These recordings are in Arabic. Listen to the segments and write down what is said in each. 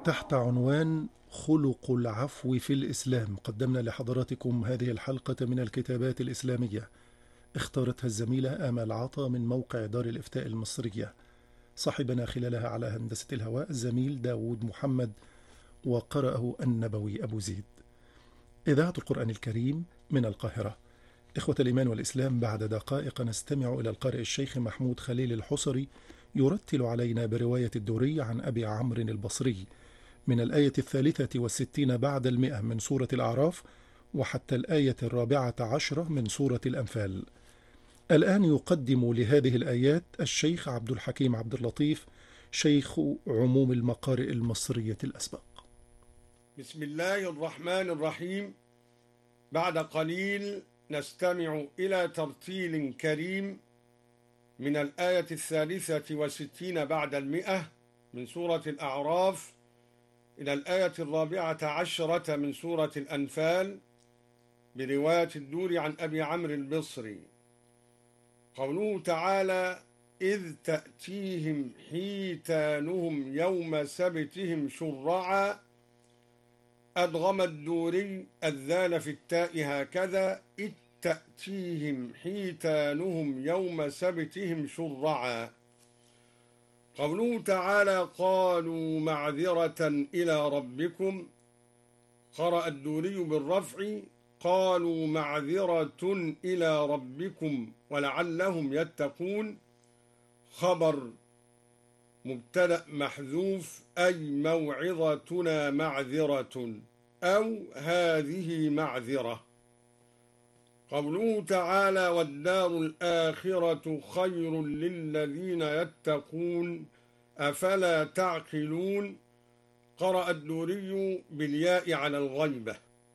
تحت عنوان خلق العفو في الإسلام قدمنا لحضراتكم هذه الحلقة من الكتابات الإسلامية اختارتها الزميلة آمال عطا من موقع دار الإفتاء المصرية. صاحبنا خلالها على هندسة الهواء الزميل داود محمد، وقرأه النبوي أبو زيد. إذاعة القرآن الكريم من القاهرة. إخوة الإيمان والإسلام، بعد دقائق نستمع إلى القارئ الشيخ محمود خليل الحصري يرتل علينا برواية الدوري عن أبي عمرو البصري من الآية 63 بعد 100 من سورة الأعراف وحتى الآية 14 من سورة الأنفال. الآن يقدم لهذه الآيات الشيخ عبد الحكيم عبد اللطيف، شيخ عموم المقارئ المصرية الأسبق. بسم الله الرحمن الرحيم. بعد قليل نستمع إلى ترتيل كريم من الآية 63 بعد 100 من سورة الأعراف إلى الآية 14 من سورة الأنفال برواية الدوري عن أبي عمرو البصري. قوله تعالى: إذ تأتيهم حيتانهم يوم سبتهم شرعا، أدغم الدوري الذال في التاء هكذا: إذ تأتيهم حيتانهم يوم سبتهم شرعا. قوله تعالى: قالوا معذرة إلى ربكم، قرأ الدوري بالرفع: قالوا معذرة إلى ربكم ولعلهم يتقون. خبر مبتدأ محذوف، أي موعظتنا معذرة أو هذه معذرة. قوله تعالى: والدار الآخرة خير للذين يتقون أفلا تعقلون، قرأ الدوري بالياء على الغيبة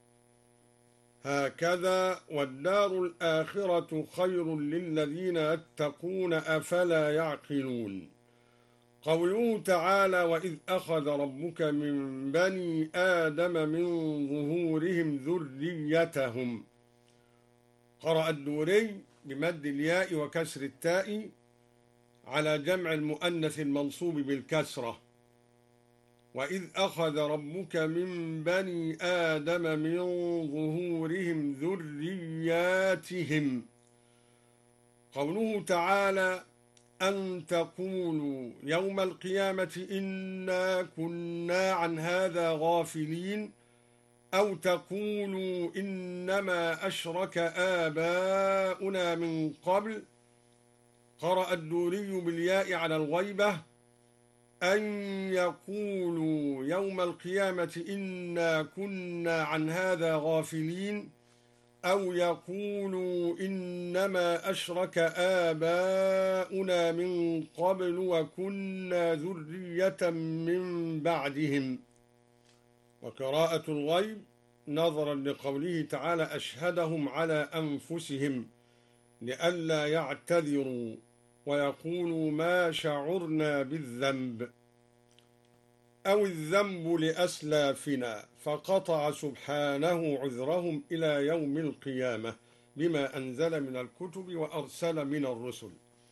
هكذا: والدار الآخرة خير للذين يتقون أفلا يعقلون. قوله تعالى: وإذ أخذ ربك من بني آدم من ظهورهم ذريتهم، قرأ الدوري بمد الياء وكسر التاء على جمع المؤنث المنصوب بالكسرة. وإذ أخذ ربك من بني آدم من ظهورهم ذرياتهم. قوله تعالى: أن تقولوا يوم القيامة إنا كنا عن هذا غافلين، أو تقولوا إنما أشرك آباؤنا من قبل، قرأ الدوري بالياء على الغيبة: أن يقولوا يوم القيامة إنا كنا عن هذا غافلين، أو يقولوا إنما أشرك آباؤنا من قبل وكنا ذرية من بعدهم. وقراءة الغيب نظرا لقوله تعالى: أشهدهم على أنفسهم لئلا يعتذروا ويقولوا ما شعرنا بالذنب، أو الذنب لأسلافنا، فقطع سبحانه عذرهم إلى يوم القيامة بما أنزل من الكتب وأرسل من الرسل.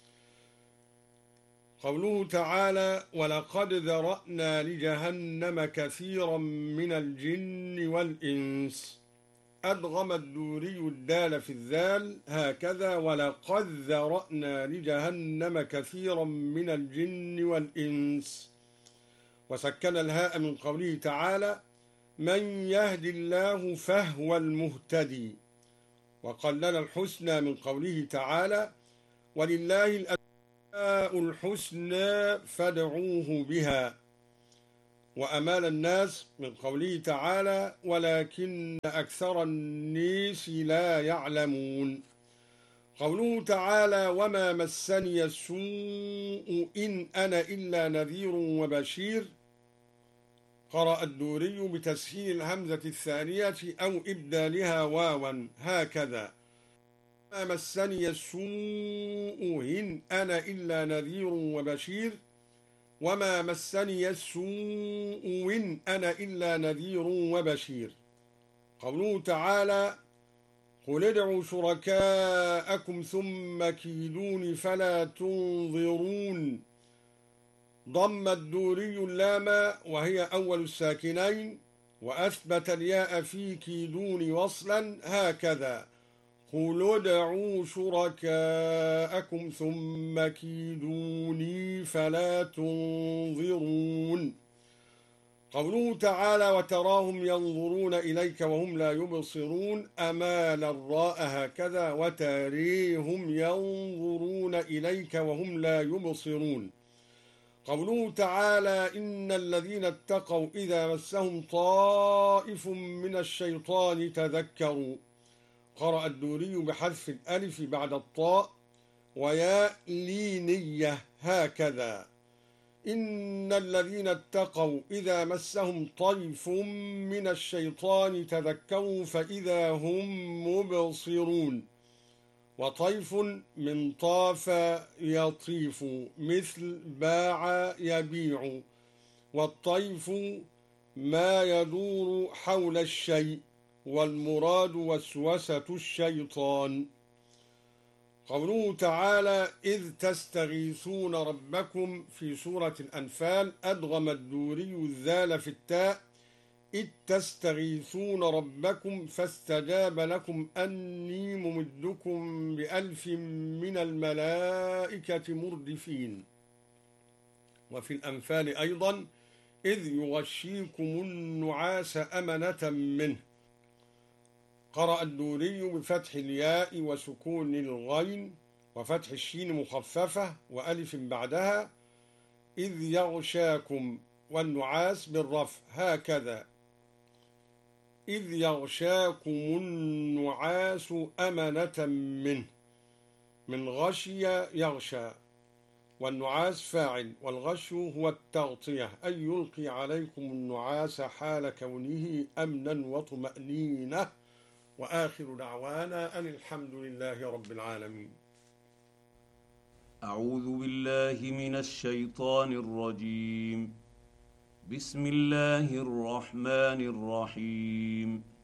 قوله تعالى: ولقد ذرأنا لجهنم كثيرا من الجن والإنس، أدغم الدوري الدال في الذال هكذا: ولقد ذرأنا لجهنم كثيرا من الجن والإنس، وسكن الهاء من قوله تعالى: من يهد الله فهو المهتدي، وقلل الحسنى من قوله تعالى: ولله الأسماء الحسنى فادعوه بها، وأمال الناس من قوله تعالى: ولكن أكثر الناس لا يعلمون. قوله تعالى: وما مسني السوء إن أنا إلا نذير وبشير، قرأ الدوري بتسهيل الهمزة الثانية أو إبدالها واوا هكذا: وما مسني السوء إن أنا إلا نذير وبشير، وما مسني السوء إن أنا إلا نذير وبشير. قوله تعالى: قل ادعوا شركاءكم ثم كيدون فلا تنظرون، ضم الدوري اللام وهي أول الساكنين، وأثبت الياء في كيدون وصلا هكذا: قل ادعوا شركاءكم ثم كيدوني فلا تنظرون. قوله تعالى: وتراهم ينظرون إليك وهم لا يبصرون، أمال الراء هكذا: وتريهم ينظرون إليك وهم لا يبصرون. قوله تعالى: إن الذين اتقوا إذا مسهم طائف من الشيطان تذكروا. قرأ الدوري بحذف الألف بعد الطاء وياء لينية هكذا: إن الذين اتقوا إذا مسهم طيف من الشيطان تذكروا فإذا هم مبصرون. وطيف من طاف يطيف مثل باع يبيع، والطيف ما يدور حول الشيء، والمراد وسوسة الشيطان. قوله تعالى: إذ تستغيثون ربكم في سورة الأنفال، أدغم الدوري الذال في التاء: إذ تستغيثون ربكم فاستجاب لكم أني ممدكم ب1000 من الملائكة مردفين. وفي الأنفال أيضا: إذ يغشيكم النعاس أمنة منه. قرأ الدوري بفتح الياء وسكون الغين وفتح الشين مخففة وألف بعدها: إذ يغشاكم، والنعاس بالرفع هكذا: إذ يغشاكم النعاس أمنة منه، من غشي يغشى، والنعاس فاعل، والغش هو التغطية، أي يلقي عليكم النعاس حال كونه أمنا وطمأنينة. وآخر دعوانا أن الحمد لله رب العالمين. أعوذ بالله من الشيطان الرجيم. بسم الله الرحمن الرحيم.